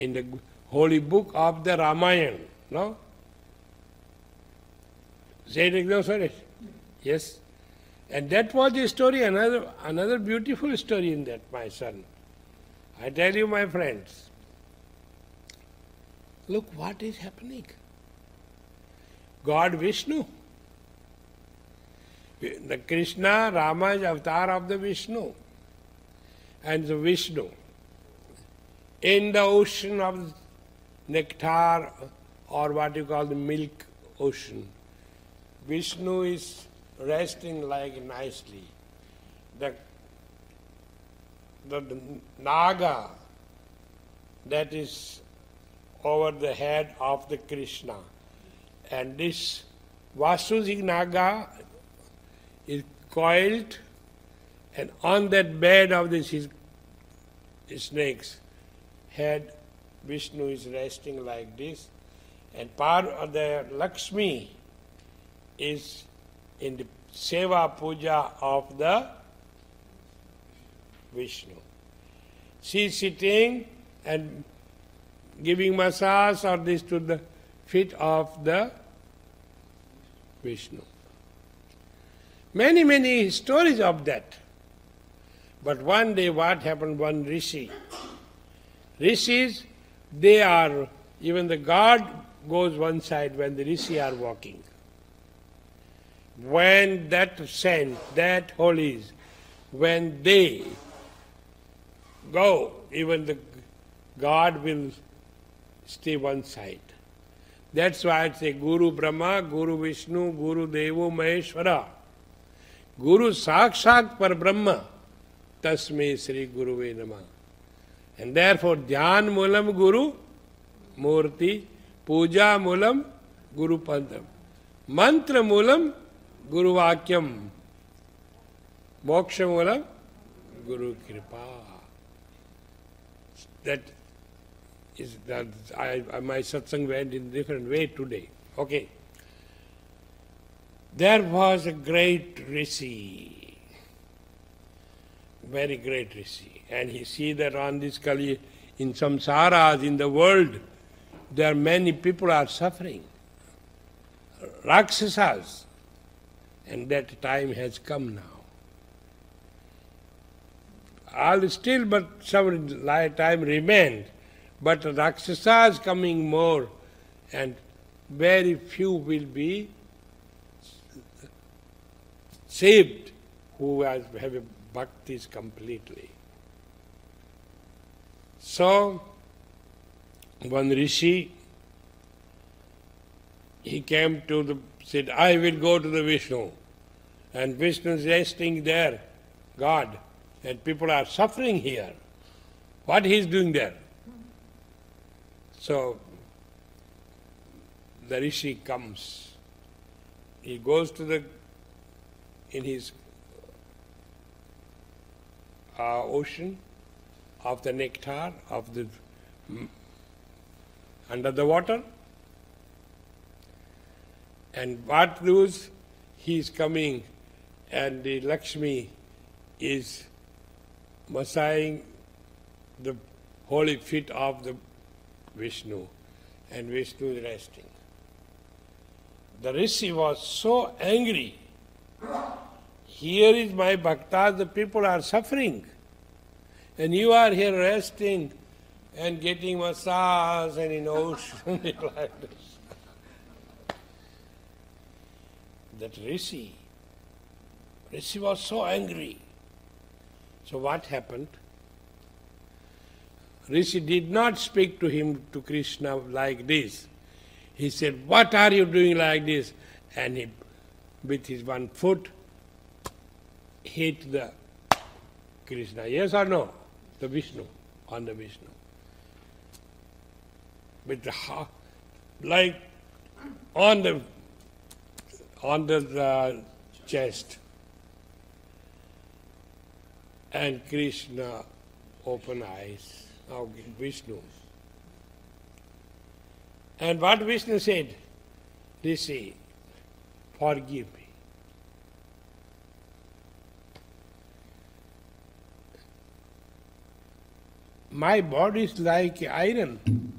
in the holy book of the Ramayana. No? Say it again, sorry. Yes. And that was the story, another beautiful story in that, my son. I tell you, my friends, look what is happening. God Vishnu. The Krishna, Rama is avatar of the Vishnu. And the Vishnu, in the ocean of nectar, or what you call the milk ocean, Vishnu is resting like nicely. The Naga that is over the head of the Krishna. And this Vasuji Naga is coiled, and on that bed of this snake's head, Vishnu is resting like this, and part of the Lakshmi is in the Seva Puja of the Vishnu. She is sitting and giving massage or this to the feet of the Vishnu. Many, many stories of that. But one day what happened, one rishi. Rishis, they are, even the god goes one side when the rishi are walking. When that saint, that holies, when they go, even the God will stay one side. That's why I say Guru Brahma, Guru Vishnu, Guru Devo Maheshwara. Guru Sakshat Par Brahma, Tasmai Sri Guruve Namah. And therefore Dhyan Mulam Guru Murti, Puja Mulam Guru Pantam, Mantra Mulam Guru Vakyam, Moksha Mulam Guru Kripa. That is that my satsang went in a different way today. Okay. There was a great rishi, very great rishi, and he see that on this Kali, in samsaras, in the world, there are many people are suffering, Rakshasas, and that time has come now. All still, but some time remained, but Rakshasas coming more, and very few will be saved who have a bhaktis completely. So, one rishi, he came to said, I will go to the Vishnu. And Vishnu is resting there, God, and people are suffering here. What he is doing there? So, the rishi comes. He goes to in his ocean of the nectar, of the under the water. And what news? He is coming, and the Lakshmi is massaging the holy feet of the Vishnu, and Vishnu is resting. The rishi was so angry. Here is my bhaktas, the people are suffering, and you are here resting and getting massage and in ocean like this. That rishi was so angry. So what happened? Rishi did not speak to him, to Krishna, like this. He said, what are you doing like this? And he, with his one foot, hit the Krishna. Yes or no? The Vishnu, on the Vishnu. With the like on the chest. And Krishna open eyes. Now Vishnu. And what Vishnu said? Rishi, forgive me. My body is like iron.